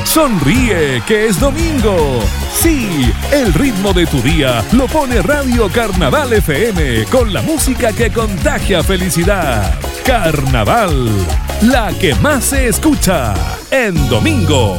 Sonríe, que es domingo. Sí, el ritmo de tu día lo pone Radio Carnaval FM con la música que contagia felicidad. Carnaval, la que más se escucha en domingo.